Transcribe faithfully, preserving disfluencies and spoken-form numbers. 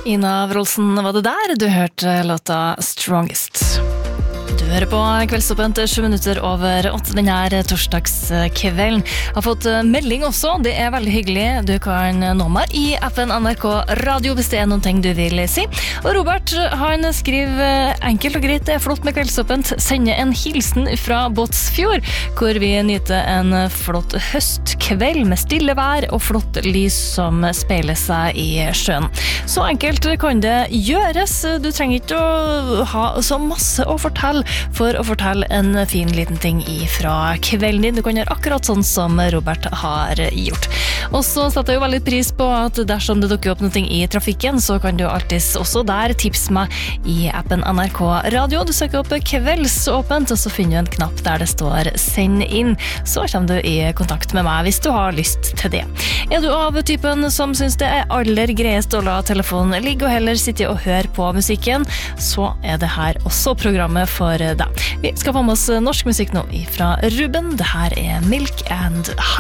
Ina Wroldsen var det der, du hørte låta Strongest. Du hører på Kveldsåpent sju minutter over åtte denne torsdagskvelden. Jeg har fått melding også, det er veldig hyggelig. Du kan nå meg i appen N R K Radio hvis det er noen ting du vil si. Og Robert, han skriver enkelt og greit, det er flott med Kveldsåpent. Sender en hilsen fra Båtsfjord, hvor vi nyter en flott høstkveld med stille vær og flott lys som speiler seg i sjøen. Så enkelt kan det gjøres. Du trenger ikke å ha så masse å fortelle for å fortelle en fin liten ting ifra kvelden din. Du kan gjøre akkurat sånn som Robert har gjort. Og så setter jeg jo veldig pris på at dersom det dukker opp noe i trafikken, så kan du alltid også der tipse meg i appen N R K Radio. Du søker opp Kveldsåpent, og så finner du en knapp der det står send inn. Så kommer du i kontakt med meg hvis du har lyst til det. Er du av typen som synes det er aller greiest å la telefonen ligge og heller sitte og høre på musikken, så er det her også programmet for deg. Vi skal få med oss norsk musikk nå fra Ruben. Det her er Milk and Honey.